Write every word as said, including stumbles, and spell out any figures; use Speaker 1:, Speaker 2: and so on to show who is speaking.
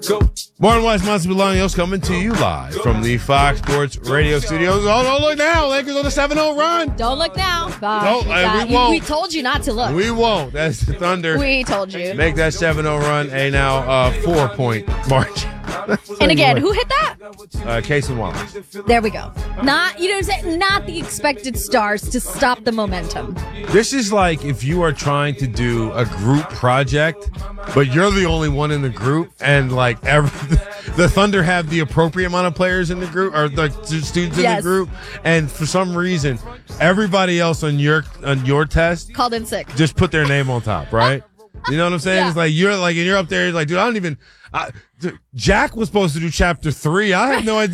Speaker 1: Martin Weiss, Monster Bolaños coming to you live from the Fox Sports Radio studios. Oh, don't look now. Lakers on a seven oh run.
Speaker 2: Don't look now.
Speaker 1: Don't, uh, we
Speaker 2: you,
Speaker 1: won't.
Speaker 2: we told you not to look.
Speaker 1: We won't. That's the Thunder.
Speaker 2: We told you.
Speaker 1: Make that seven oh run a now uh, four-point margin.
Speaker 2: And again, who hit that?
Speaker 1: Uh, Casey Wallace.
Speaker 2: There we go. Not, you know what I'm saying? Not the expected stars to stop the momentum.
Speaker 1: This is like if you are trying to do a group project, but you're the only one in the group, and like every, the Thunder have the appropriate amount of players in the group, or the students in
Speaker 2: Yes.
Speaker 1: the group, and for some reason, everybody else on your on your test
Speaker 2: Called in sick.
Speaker 1: just put their name on top, right? You know what I'm saying?
Speaker 2: Yeah.
Speaker 1: It's like you're like, and you're up there, you're like, dude, I don't even. I, dude, Jack was supposed to do chapter three. I have no idea.